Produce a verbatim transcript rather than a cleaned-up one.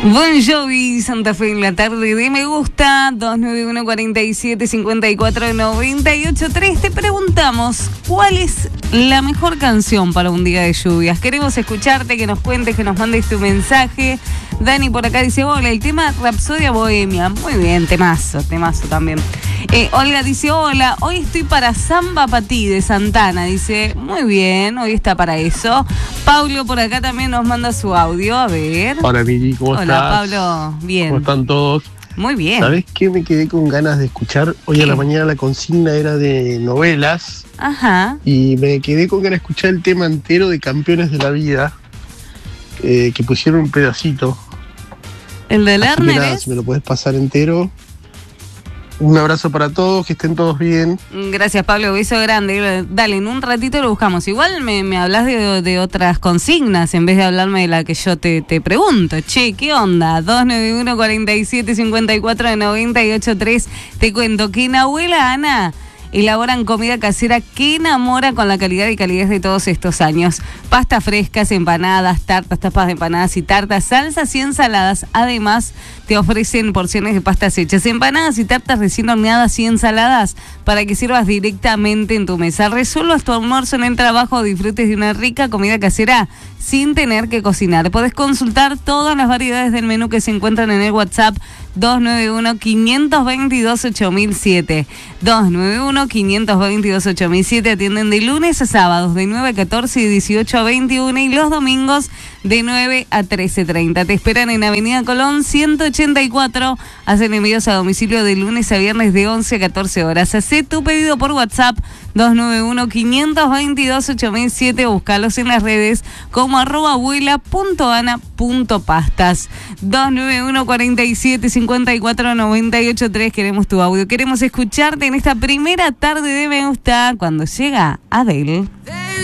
Bon Jovi, Santa Fe en la tarde de Me Gusta, dos nueve uno, cuatro siete, cinco cuatro, nueve ocho tres. Te preguntamos, ¿cuál es la mejor canción para un día de lluvias? Queremos escucharte, que nos cuentes, que nos mandes tu mensaje. Dani por acá dice, hola, el tema Rapsodia Bohemia. Muy bien, temazo, temazo también. Eh, Olga dice, hola, hoy estoy para Samba Pa' Ti de Santana. Dice, muy bien, hoy está para eso. Paulo por acá también nos manda su audio, a ver. Hola, Miri, ¿cómo Hola, estás? Hola, Pablo, bien. ¿Cómo están todos? Muy bien. ¿Sabés qué me quedé con ganas de escuchar? Hoy ¿Qué? a la mañana la consigna era de novelas. Ajá. Y me quedé con ganas de escuchar el tema entero de Campeones de la Vida, eh, que pusieron un pedacito. ¿El de Así que Lerner nada, es? si me lo podés pasar entero. Un abrazo para todos, que estén todos bien. Gracias, Pablo, beso grande. Dale, en un ratito lo buscamos. Igual me, me hablas de, de otras consignas en vez de hablarme de la que yo te, te pregunto. Che, ¿qué onda? dos nueve uno, cuatro siete, cinco cuatro, nueve ocho tres. Te cuento que en Abuela Ana elaboran comida casera que enamora con la calidad y calidez de todos estos años. Pastas frescas, empanadas, tartas, tapas de empanadas y tartas, salsas y ensaladas. Además, te ofrecen porciones de pastas hechas, empanadas y tartas recién horneadas y ensaladas para que sirvas directamente en tu mesa. Resuelvas tu almuerzo en el trabajo o disfrutes de una rica comida casera sin tener que cocinar. Podés consultar todas las variedades del menú que se encuentran en el WhatsApp dos nueve uno, cinco dos dos, ocho mil siete. dos nueve uno, cinco dos dos, ocho mil siete. Atienden de lunes a sábados de nueve a catorce y dieciocho a veintiuno y los domingos de nueve a trece treinta. Te esperan en Avenida Colón ciento ochenta y cuatro. Hacen envíos a domicilio de lunes a viernes de once a catorce horas. Hacé tu pedido por WhatsApp dos nueve uno, cinco dos dos, ocho mil siete o buscalos en las redes como arroba abuela punto ana punto pastas. dos nueve uno, cuatro siete, cinco cuatro, nueve ocho tres. Queremos tu audio. Queremos escucharte en esta primera tarde de Me Gusta cuando llega Adele.